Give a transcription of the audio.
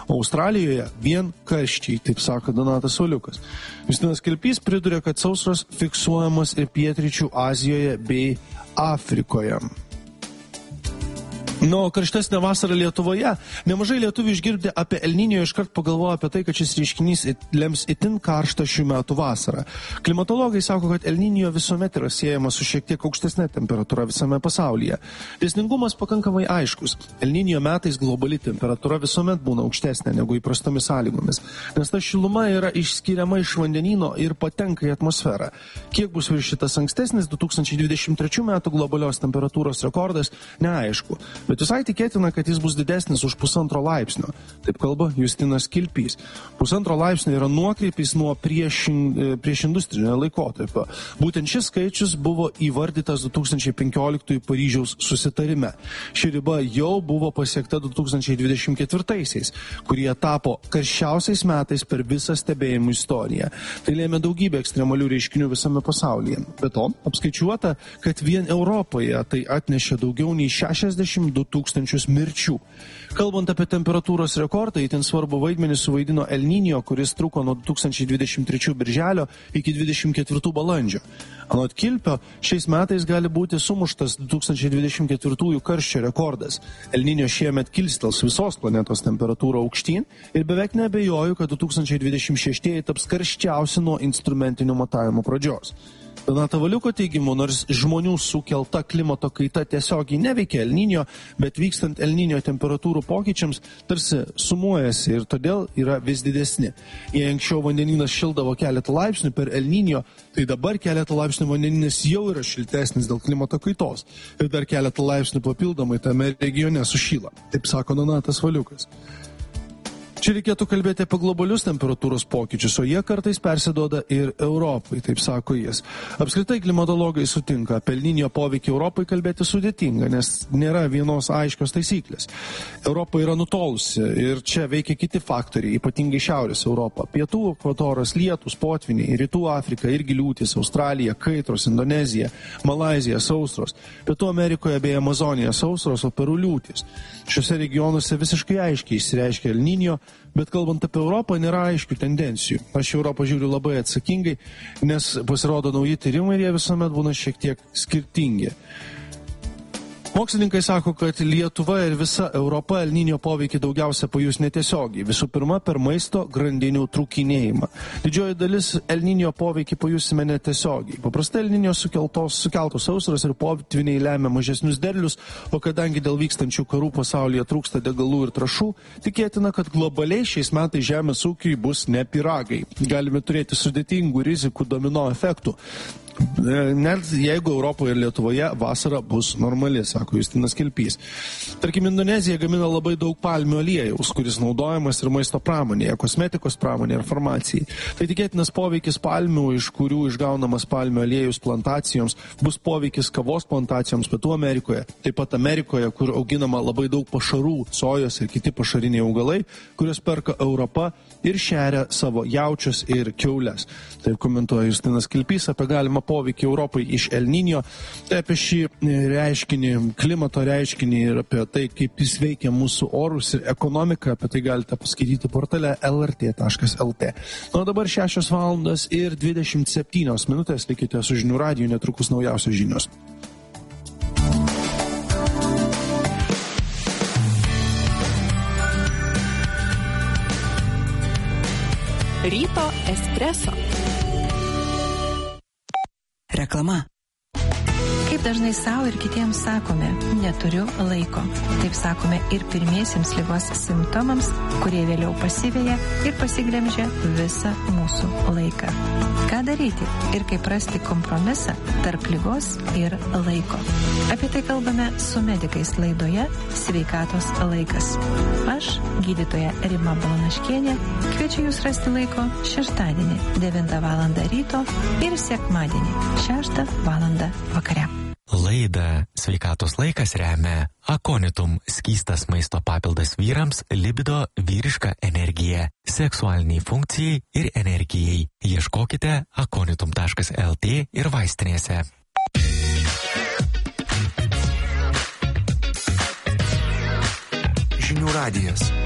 o Australijoje vien karščiai, taip sako Donatas Valiukas. Justinas Kilpys priduria, kad sausros fiksuojamos ir pietryčių Azijoje bei Afrikoje. O karštesnė vasara Lietuvoje. Nemažai lietuvių išgirdę apie El Niño iškart pagalvoja apie tai, kad šis reiškinys lems itin karštą šių metų vasarą. Klimatologai sako, kad El Niño visuomet yra siejamas su šiek tiek aukštesnė temperatūra visame pasaulyje. Dėsningumas pakankamai aiškus. El Niño metais globali temperatūra visuomet būna aukštesnė negu įprastomis sąlygomis, nes ta šiluma yra išskiriama iš vandenyno ir patenka į atmosferą. Kiek bus viršytas ankstesnis 2023 metų globalios temperatūros rekordas, neaišku. Bet visai tikėtina, kad jis bus didesnis už 1,5 laipsnio. Taip kalba Justinas Kilpys. 1,5 laipsnio yra nuokrypis nuo priešindustrinio laikotarpio. Būtent šis skaičius buvo įvardytas 2015 Paryžiaus susitarime. Ši riba jau buvo pasiekta 2024-aisiais, kurie tapo karščiausiais metais per visą stebėjimų istoriją. Tai lėmė daugybę ekstremalių reiškinių visame pasaulyje. Be to, apskaičiuota, kad vien Europoje tai atnešė daugiau nei 62 tūkstančius mirčių. Kalbant apie temperatūros rekordą, itin svarbu vaidmenį suvaidino El Niño, kuris truko nuo 2023 birželio iki 2024 balandžio. Anot Kilpio, šiais metais gali būti sumuštas 2024 karščio rekordas. El Niño šiemet kilstels visos planetos temperatūrą aukštyn ir beveik neabejoju, kad 2026 taps karščiausi nuo instrumentinių matavimų pradžios. Donato Valiuko teigimu, nors žmonių sukelta klimato kaita tiesiogiai neveikia El Niño, bet vykstant El Niño temperatūrų pokyčiams tarsi sumuojasi ir todėl yra vis didesni. Jei anksčiau vandenynas šildavo keletą laipsnių per El Niño, tai dabar keletą laipsnių vandenynas jau yra šiltesnis dėl klimato kaitos ir dar keletą laipsnių papildomai tame regione sušyla. Taip sako Donatas Valiukas. Čia reikėtų kalbėti apie globalius temperatūros pokyčius, o jie kartais persiduoda ir Europai, taip sako jis. Apskritai klimatologai sutinka, apie El Niño poveikį Europai kalbėti sudėtinga, nes nėra vienos aiškios taisyklės. Europa yra nutolusi ir čia veikia kiti faktoriai, ypatingai Šiaurės Europa. Pietų ekvatoras, lietus, potviniai, Rytų Afrika irgi liūtis, Australija, kaitros, Indonezija, Malaizija, sausros. Pietų Amerikoje bei Amazonija sausros, o Peru liūtis. Šiuose regionuose visiškai aiškiai išsireiškia El Niño, bet kalbant apie Europą, nėra aiškių tendencijų. Aš Europą žiūriu labai atsakingai, nes pasirodo nauji tyrimai ir jie visuomet būna šiek tiek skirtingi. Mokslininkai sako, kad Lietuva ir visa Europa El Niño poveikį daugiausia pajus netiesiogiai. Visų pirma, per maisto grandinių trūkinėjimą. Didžioji dalis El Niño poveikį pajusime netiesiogiai. Paprastai El Niño sukeltos sausros ir potviniai lemia mažesnius derlius, o kadangi dėl vykstančių karų pasaulyje trūksta degalų ir trąšų, tikėtina, kad globaliai šiais metais žemės ūkiui bus ne pyragai. Galime turėti sudėtingų rizikų domino efektų. Net jeigu Europoje ir Lietuvoje vasara bus normali, sako Justinas Kilpys. Tarkim, Indonezija gamina labai daug palmių aliejaus, kuris naudojamas ir maisto pramonėje, kosmetikos pramonėje ir farmacijai. Tai tikėtinas poveikis palmių, iš kurių išgaunamas palmių aliejus plantacijoms, bus poveikis kavos plantacijoms Pietų Amerikoje, taip pat Amerikoje, kur auginama labai daug pašarų, sojos ir kiti pašariniai augalai, kurios perka Europa ir šeria savo jaučius ir kiaules. Taip komentuoja Justinas Kilpys apie galimą poveikį Europai iš El Niño, tai apie šį reiškinį, klimato reiškinį ir apie tai, kaip jis veikia mūsų orus ir ekonomiką, apie tai galite paskaityti portale lrt.lt. O dabar 6:27, likite su Žinių radiju, netrukus naujausios žinios. Ryto espreso. Reklama. Kaip dažnai savo ir kitiems sakome, neturiu laiko. Taip sakome ir pirmiesiems ligos simptomams, kurie vėliau pasiveja ir pasiglemžia visą mūsų laiką. Ką daryti ir kaip rasti kompromisą tarp ligos ir laiko? Apie tai kalbame su medikais laidoje Sveikatos laikas. Aš, gydytoja Rima Balanaškienė, kviečiu jūs rasti laiko šeštadienį 9 val. Ryto ir sekmadienį 6 val. Vakare. Laidą Sveikatos laikas remia Akonitum – skystas maisto papildas vyrams, libido, vyriška energija, seksualiniai funkcijai ir energijai. Ieškokite akonitum.lt ir vaistinėse. Žinių radijas.